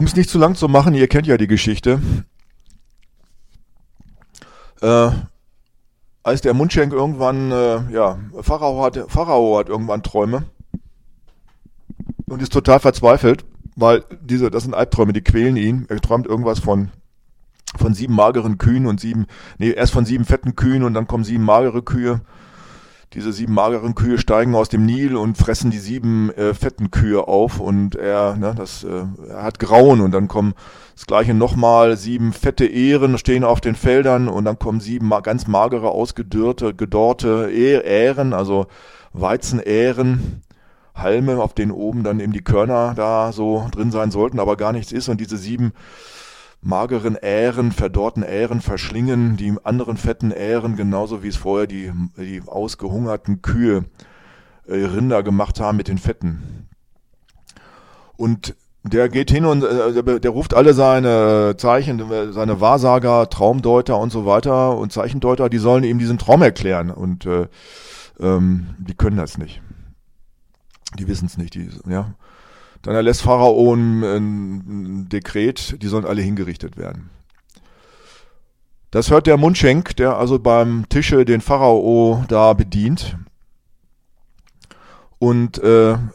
Um es nicht zu lang zu machen, ihr kennt ja die Geschichte. Als der Mundschenk irgendwann, Pharao hat irgendwann Träume und ist total verzweifelt, weil das sind Albträume, die quälen ihn. Er träumt irgendwas von 7 mageren Kühen und erst von 7 fetten Kühen und dann kommen 7 magere Kühe. Diese 7 mageren Kühe steigen aus dem Nil und fressen die 7 fetten Kühe auf und er hat Grauen und dann kommen das gleiche nochmal, 7 fette Ähren stehen auf den Feldern und dann kommen 7 ganz magere, gedorrte Ähren, also Weizenähren, Halme, auf denen oben dann eben die Körner da so drin sein sollten, aber gar nichts ist und diese 7 mageren Ähren, verdorrten Ähren verschlingen die anderen fetten Ähren, genauso wie es vorher die ausgehungerten Kühe, Rinder gemacht haben mit den Fetten. Und der geht hin und der ruft alle seine Zeichen, seine Wahrsager, Traumdeuter und so weiter und Zeichendeuter, die sollen ihm diesen Traum erklären und die können das nicht. Die wissen es nicht, Dann erlässt Pharao ein Dekret, die sollen alle hingerichtet werden. Das hört der Mundschenk, der also beim Tische den Pharao da bedient. Und er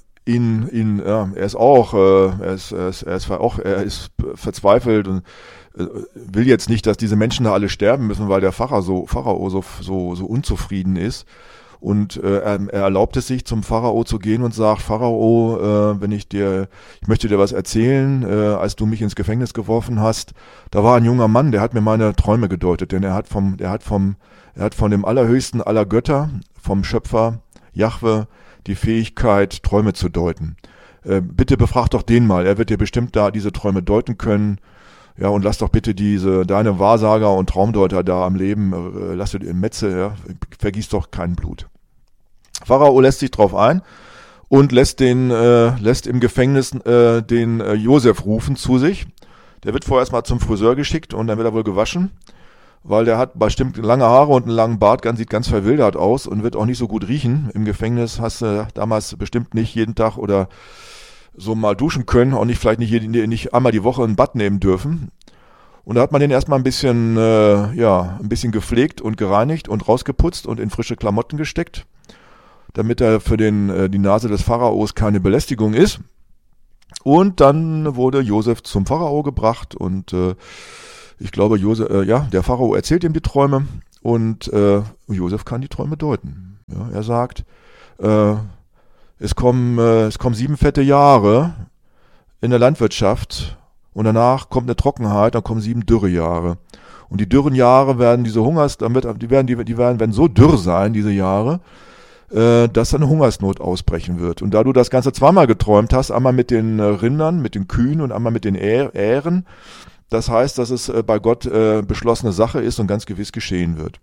ist verzweifelt und will jetzt nicht, dass diese Menschen da alle sterben müssen, weil der Pharao so unzufrieden ist. Und er erlaubt es sich, zum Pharao zu gehen und sagt, Pharao, ich möchte dir was erzählen, als du mich ins Gefängnis geworfen hast, da war ein junger Mann, der hat mir meine Träume gedeutet, denn er hat von dem Allerhöchsten aller Götter, vom Schöpfer Jahwe, die Fähigkeit, Träume zu deuten. Bitte befrag doch den mal, er wird dir bestimmt da diese Träume deuten können. Ja, und lass doch bitte deine Wahrsager und Traumdeuter da am Leben, lass du in Metze, vergieß doch kein Blut. Pharao lässt sich drauf ein und lässt im Gefängnis den Josef rufen zu sich. Der wird vorerst mal zum Friseur geschickt und dann wird er wohl gewaschen, weil der hat bestimmt lange Haare und einen langen Bart, sieht ganz verwildert aus und wird auch nicht so gut riechen. Im Gefängnis hast du damals bestimmt nicht jeden Tag oder so mal duschen können, auch nicht einmal die Woche ein Bad nehmen dürfen. Und da hat man den erstmal ein bisschen gepflegt und gereinigt und rausgeputzt und in frische Klamotten gesteckt, damit er für die Nase des Pharaos keine Belästigung ist. Und dann wurde Josef zum Pharao gebracht und ich glaube, der Pharao erzählt ihm die Träume und Josef kann die Träume deuten. Ja, er sagt, es kommen 7 fette Jahre in der Landwirtschaft und danach kommt eine Trockenheit, dann kommen 7 Dürrejahre. Und die dürren Jahre werden werden so dürr sein, diese Jahre, dass eine Hungersnot ausbrechen wird. Und da du das Ganze zweimal geträumt hast, einmal mit den Rindern, mit den Kühen und einmal mit den Ähren, das heißt, dass es bei Gott beschlossene Sache ist und ganz gewiss geschehen wird.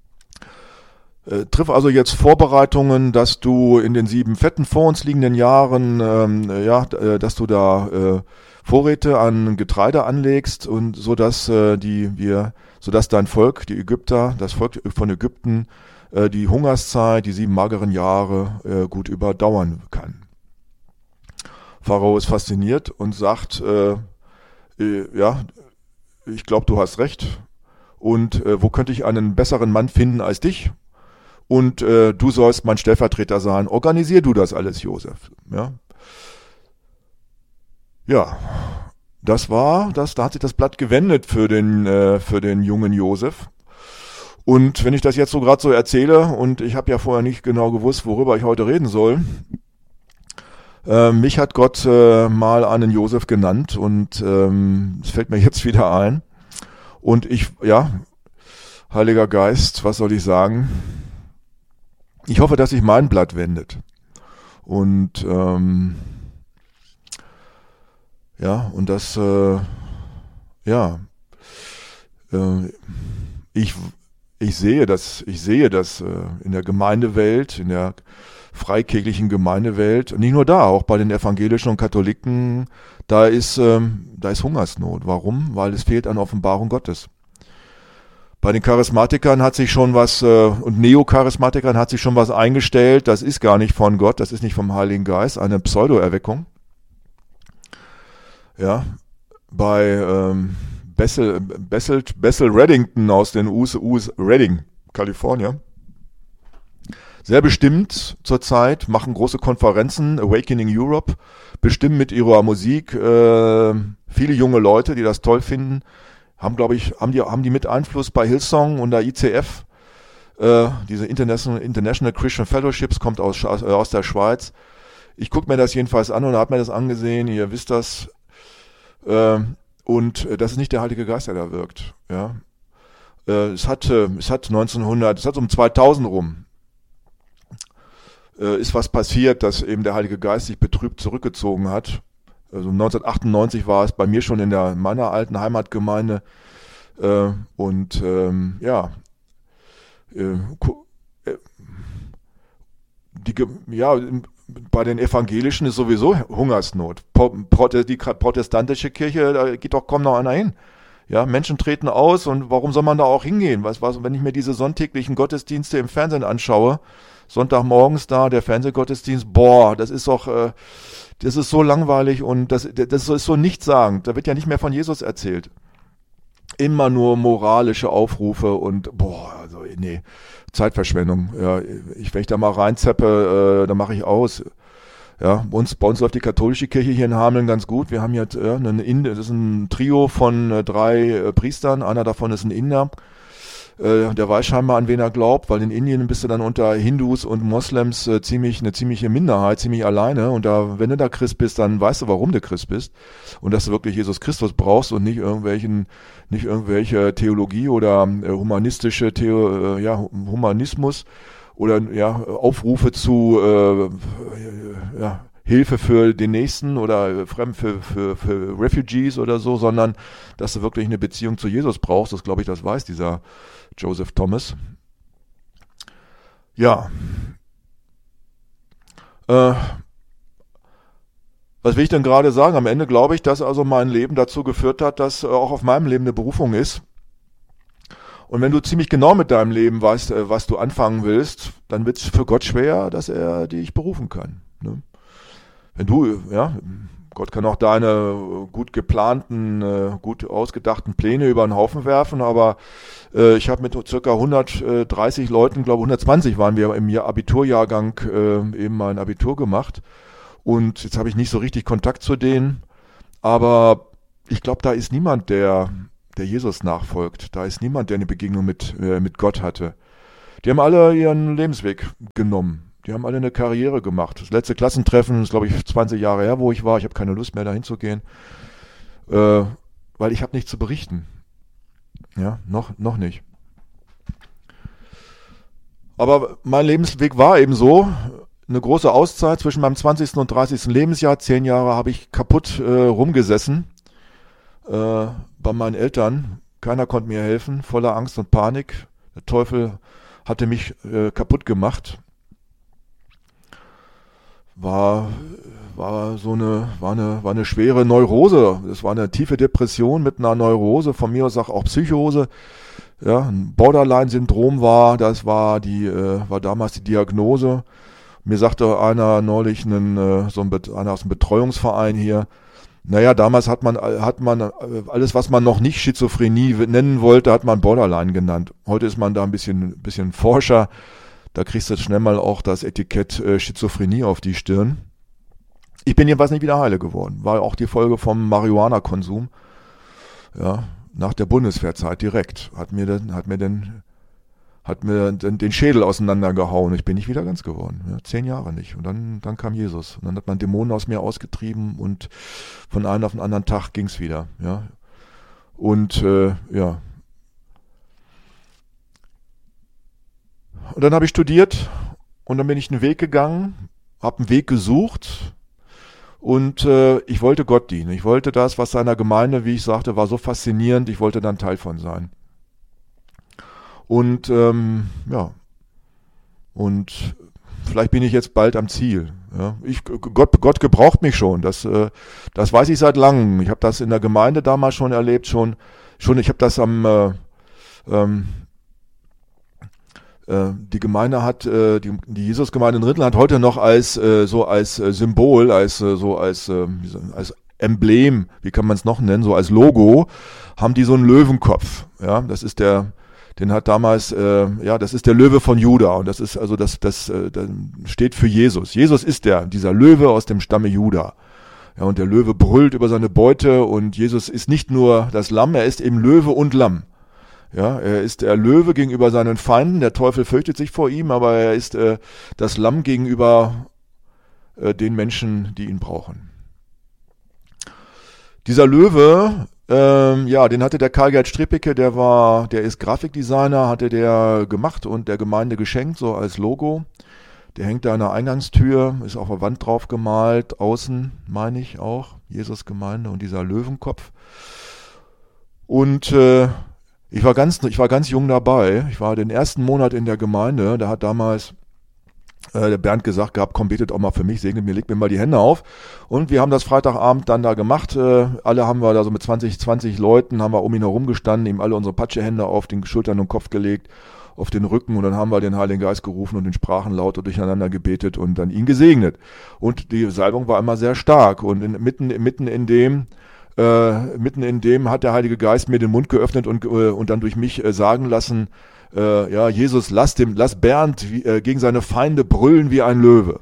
Triff also jetzt Vorbereitungen, dass du in den 7 fetten vor uns liegenden Jahren, dass du da Vorräte an Getreide anlegst und sodass dein Volk, die Ägypter, das Volk von Ägypten, die Hungerszeit, die 7 mageren Jahre gut überdauern kann. Pharao ist fasziniert und sagt, ich glaube, du hast recht. Und wo könnte ich einen besseren Mann finden als dich? Und du sollst mein Stellvertreter sein. Organisier du das alles, Josef. Ja, da hat sich das Blatt gewendet für den jungen Josef. Und wenn ich das jetzt so gerade so erzähle, und ich habe ja vorher nicht genau gewusst, worüber ich heute reden soll, mich hat Gott mal einen Josef genannt und es fällt mir jetzt wieder ein. Und Heiliger Geist, was soll ich sagen? Ich hoffe, dass sich mein Blatt wendet. Und ich sehe das in der Gemeindewelt, in der freikirchlichen Gemeindewelt, nicht nur da, auch bei den Evangelischen und Katholiken, da ist Hungersnot. Warum? Weil es fehlt an Offenbarung Gottes. Bei den Charismatikern hat sich schon was, und Neocharismatikern hat sich schon was eingestellt, das ist gar nicht von Gott, das ist nicht vom Heiligen Geist, eine Pseudo-Erweckung. Ja, bei Bessel Reddington aus den Redding, Kalifornien. Sehr bestimmt zurzeit, machen große Konferenzen, Awakening Europe, bestimmen mit ihrer Musik viele junge Leute, die das toll finden, haben die mit Einfluss bei Hillsong und der ICF, diese International Christian Fellowships, kommt aus der Schweiz. Ich gucke mir das jedenfalls an und habe mir das angesehen, ihr wisst das, und das ist nicht der Heilige Geist, der da wirkt. Ja, es hat um 2000 rum, ist was passiert, dass eben der Heilige Geist sich betrübt zurückgezogen hat. Also 1998 war es bei mir schon in meiner alten Heimatgemeinde, bei den Evangelischen ist sowieso Hungersnot. Die protestantische Kirche, da geht doch kaum noch einer hin. Ja, Menschen treten aus und warum soll man da auch hingehen? Wenn ich mir diese sonntäglichen Gottesdienste im Fernsehen anschaue, Sonntagmorgens da, der Fernsehgottesdienst, das ist so langweilig und das ist so nichtssagend. Da wird ja nicht mehr von Jesus erzählt. Immer nur moralische Aufrufe und Zeitverschwendung. Ja, wenn ich da mal reinzeppe, dann mache ich aus. Ja, bei uns läuft die katholische Kirche hier in Hameln ganz gut. Wir haben jetzt das ist ein Trio von 3 Priestern. Einer davon ist ein Inder. Der weiß scheinbar, an wen er glaubt, weil in Indien bist du dann unter Hindus und Moslems eine ziemliche Minderheit, ziemlich alleine. Und wenn du da Christ bist, dann weißt du, warum du Christ bist. Und dass du wirklich Jesus Christus brauchst und nicht irgendwelche Theologie oder Humanismus oder Aufrufe zu Hilfe für den Nächsten oder für Refugees oder so, sondern dass du wirklich eine Beziehung zu Jesus brauchst. Das glaube ich, das weiß dieser Joseph Thomas. Ja. Was will ich denn gerade sagen? Am Ende glaube ich, dass also mein Leben dazu geführt hat, dass auch auf meinem Leben eine Berufung ist. Und wenn du ziemlich genau mit deinem Leben weißt, was du anfangen willst, dann wird es für Gott schwer, dass er dich berufen kann. Ne? Gott kann auch deine gut geplanten, gut ausgedachten Pläne über den Haufen werfen, aber ich habe mit ca. 130 Leuten, glaube 120 waren wir im Abiturjahrgang, eben mein Abitur gemacht. Und jetzt habe ich nicht so richtig Kontakt zu denen, aber ich glaube, da ist niemand, der Jesus nachfolgt. Da ist niemand, der eine Begegnung mit Gott hatte. Die haben alle ihren Lebensweg genommen. Die haben alle eine Karriere gemacht. Das letzte Klassentreffen ist, glaube ich, 20 Jahre her, wo ich war. Ich habe keine Lust mehr, dahin zu gehen, weil ich habe nichts zu berichten. Ja, noch nicht. Aber mein Lebensweg war eben so, eine große Auszeit zwischen meinem 20. und 30. Lebensjahr. 10 Jahre habe ich kaputt rumgesessen bei meinen Eltern. Keiner konnte mir helfen, voller Angst und Panik. Der Teufel hatte mich kaputt gemacht. War eine schwere Neurose. Das war eine tiefe Depression mit einer Neurose, von mir aus auch Psychose. Ja, ein Borderline-Syndrom war damals die Diagnose. Mir sagte einer neulich, einer aus dem Betreuungsverein hier, naja, damals hat man alles, was man noch nicht Schizophrenie nennen wollte, hat man Borderline genannt. Heute ist man da ein bisschen forscher. Da kriegst du schnell mal auch das Etikett Schizophrenie auf die Stirn. Ich bin jedenfalls nicht wieder heile geworden. War auch die Folge vom Marihuana-Konsum. Ja, nach der Bundeswehrzeit direkt. Hat mir den Schädel auseinandergehauen. Ich bin nicht wieder ganz geworden. Ja, 10 Jahre nicht. Und dann kam Jesus. Und dann hat man Dämonen aus mir ausgetrieben und von einem auf den anderen Tag ging's wieder. Ja. Und Und dann habe ich studiert und dann bin ich einen Weg gegangen, habe einen Weg gesucht und ich wollte Gott dienen. Ich wollte das, was seiner Gemeinde, wie ich sagte, war so faszinierend, ich wollte dann Teil von sein. Und und vielleicht bin ich jetzt bald am Ziel. Ja. Gott gebraucht mich schon, das weiß ich seit langem. Ich habe das in der Gemeinde damals schon erlebt, schon ich habe das die Gemeinde hat, die Jesusgemeinde in Rinteln hat heute noch als Symbol, als Emblem, wie kann man es noch nennen, so als Logo, haben die so einen Löwenkopf. Ja, das ist den hat damals, das ist der Löwe von Juda und das ist also das steht für Jesus. Jesus ist dieser Löwe aus dem Stamme Juda. Ja, und der Löwe brüllt über seine Beute und Jesus ist nicht nur das Lamm, er ist eben Löwe und Lamm. Ja, er ist der Löwe gegenüber seinen Feinden, der Teufel fürchtet sich vor ihm, aber er ist das Lamm gegenüber den Menschen, die ihn brauchen. Dieser Löwe, den hatte der Karl-Gerd Strippeke, der ist Grafikdesigner, hatte der gemacht und der Gemeinde geschenkt, so als Logo. Der hängt da an der Eingangstür, ist auf der Wand drauf gemalt, außen, meine ich auch, Jesus Gemeinde und dieser Löwenkopf. Und ich war ganz jung dabei. Ich war den ersten Monat in der Gemeinde. Da hat damals der Bernd gesagt gehabt, komm, betet auch mal für mich, segnet mir, legt mir mal die Hände auf. Und wir haben das Freitagabend dann da gemacht. Alle haben wir da so mit 20 Leuten, haben wir um ihn herum gestanden, ihm alle unsere Patschehände auf den Schultern und Kopf gelegt, auf den Rücken und dann haben wir den Heiligen Geist gerufen und in Sprachen lauter durcheinander gebetet und dann ihn gesegnet. Und die Salbung war immer sehr stark und mitten in dem hat der Heilige Geist mir den Mund geöffnet und dann durch mich sagen lassen, Jesus, lass Bernd gegen seine Feinde brüllen wie ein Löwe.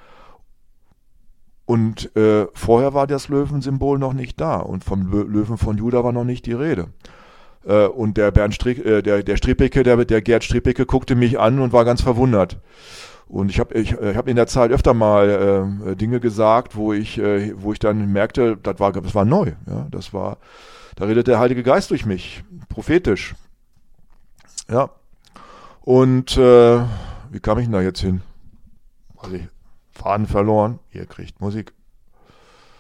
Und vorher war das Löwensymbol noch nicht da und vom Löwen von Juda war noch nicht die Rede. Und der Gerd Strippeke guckte mich an und war ganz verwundert. Und ich hab in der Zeit öfter mal Dinge gesagt, wo ich dann merkte, das war neu. Ja, da redet der Heilige Geist durch mich, prophetisch. Ja. Und wie kam ich denn da jetzt hin? Also Faden verloren. Ihr kriegt Musik.